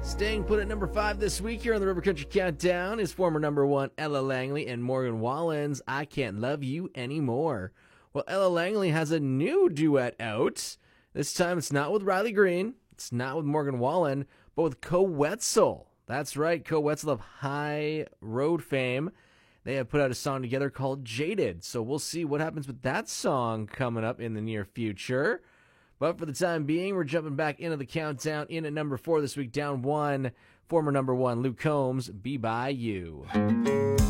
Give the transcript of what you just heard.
Staying put at number 5 this week here on the River Country Countdown is former number 1 Ella Langley and Morgan Wallen's I Can't Love You Anymore. Well, Ella Langley has a new duet out. This time it's not with Riley Green, it's not with Morgan Wallen, but with Koe Wetzel. That's right, Koe Wetzel of High Road fame. They have put out a song together called Jaded, so we'll see what happens with that song coming up in the near future. But for the time being, we're jumping back into the countdown. In at number 4 this week, down 1, former number 1 Luke Combs, Be By You.